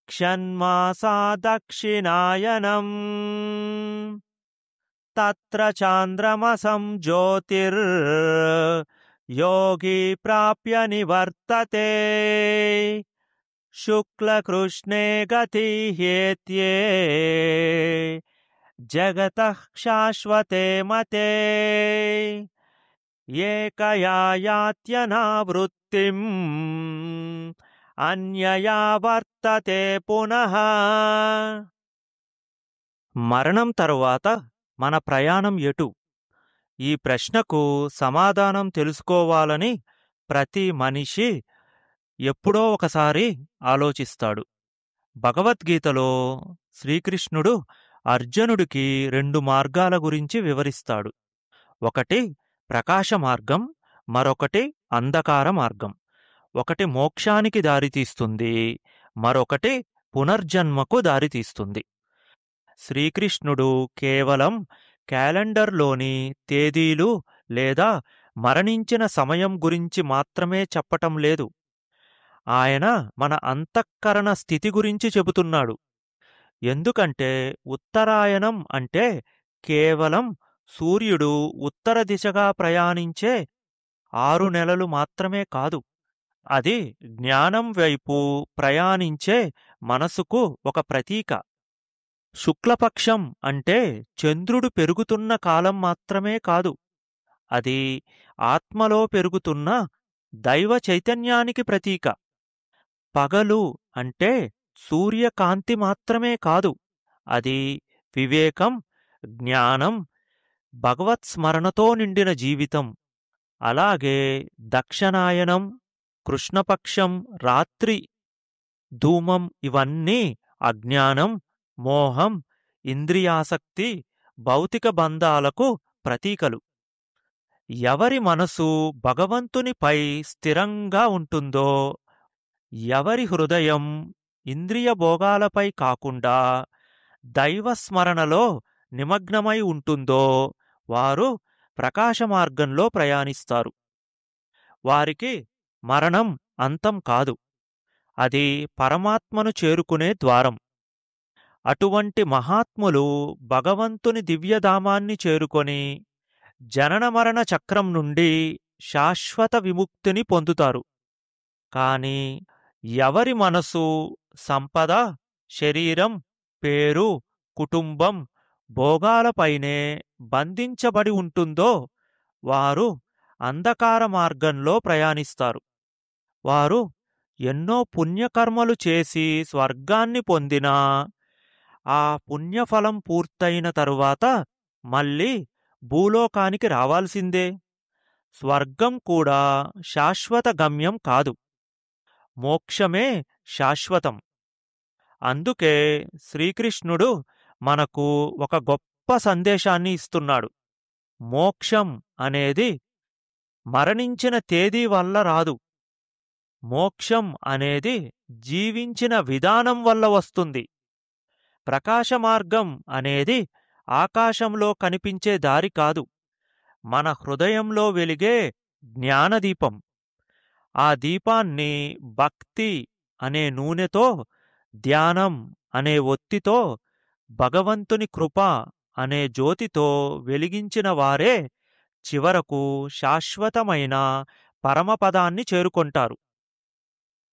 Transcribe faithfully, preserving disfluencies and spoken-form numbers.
షణ్మాసా దక్షిణాయనం తత్ర చాంద్రమసం జ్యోతిర్ యోగి ప్రాప్య నివర్తతే శుక్లకృష్ణే గతి హ్యేత్యే జగతః శాశ్వతే మతే ఏకయా యాత్యనావృత్తిం అన్యయా వర్తతే పునః. మరణం తరువాత మన ప్రయాణం ఎటు? ఈ ప్రశ్నకు సమాధానం తెలుసుకోవాలని ప్రతి మనిషి ఎప్పుడో ఒకసారి ఆలోచిస్తాడు. భగవద్గీతలో శ్రీకృష్ణుడు అర్జునుడికి రెండు మార్గాల గురించి వివరిస్తాడు. ఒకటి ప్రకాశ మార్గం, మరొకటి అంధకార మార్గం. ఒకటి మోక్షానికి దారితీస్తుంది, మరొకటి పునర్జన్మకు దారితీస్తుంది. శ్రీకృష్ణుడు కేవలం క్యాలెండర్లోని తేదీలు లేదా మరణించిన సమయం గురించి మాత్రమే చెప్పటం లేదు. ఆయన మన అంతఃకరణ స్థితి గురించి చెబుతున్నాడు. ఎందుకంటే ఉత్తరాయణం అంటే కేవలం సూర్యుడు ఉత్తర దిశగా ప్రయాణించే ఆరు నెలలు మాత్రమే కాదు. అది జ్ఞానం వైపు ప్రయాణించే మనసుకు ఒక ప్రతీక. శుక్లపక్షం అంటే చంద్రుడు పెరుగుతున్న కాలం మాత్రమే కాదు. అది ఆత్మలో పెరుగుతున్న దైవ చైతన్యానికి ప్రతీక. పగలు అంటే సూర్యకాంతి మాత్రమే కాదు. అది వివేకం, జ్ఞానం, భగవత్స్మరణతో నిండిన జీవితం. అలాగే దక్షిణాయనం, కృష్ణపక్షం, రాత్రి ధూమం ఇవన్నీ అజ్ఞానం, మోహం, ఇంద్రియాసక్తి, భౌతిక బంధాలకు ప్రతీకలు. ఎవరి మనసు భగవంతునిపై స్థిరంగా ఉంటుందో, ఎవరి హృదయం ఇంద్రియ భోగాలపై కాకుండా దైవస్మరణలో నిమగ్నమై ఉంటుందో వారు ప్రకాశమార్గంలో ప్రయాణిస్తారు. వారికి మరణం అంతం కాదు, అది పరమాత్మను చేరుకునే ద్వారం. అటువంటి మహాత్ములు భగవంతుని దివ్యధామాన్ని చేరుకొని జననమరణ చక్రం నుండి శాశ్వత విముక్తిని పొందుతారు. కాని ఎవరి మనసు సంపద, శరీరం, పేరు, కుటుంబం, భోగాలపైనే బంధించబడి ఉంటుందో వారు అంధకార మార్గంలో ప్రయాణిస్తారు. వారు ఎన్నో పుణ్యకర్మలు చేసి స్వర్గాన్ని పొందినా ఆ పుణ్యఫలం పూర్తయిన తరువాత మళ్ళీ భూలోకానికి రావాల్సిందే. స్వర్గం కూడా శాశ్వత గమ్యం కాదు, మోక్షమే శాశ్వతం. అందుకే శ్రీకృష్ణుడు మనకు ఒక గొప్ప సందేశాన్ని ఇస్తున్నాడు. మోక్షం అనేది మరణించిన తేదీ వల్ల రాదు. మోక్షం అనేది జీవించిన విధానం వల్ల వస్తుంది. ప్రకాశమార్గం అనేది ఆకాశంలో కనిపించే దారి కాదు, మన హృదయంలో వెలిగే జ్ఞానదీపం. ఆ దీపాన్ని భక్తి అనే నూనెతో, ధ్యానం అనే ఒత్తితో, భగవంతుని కృప అనే జ్యోతితో వెలిగించిన వారే చివరకు శాశ్వతమైన పరమపదాన్ని చేరుకొంటారు.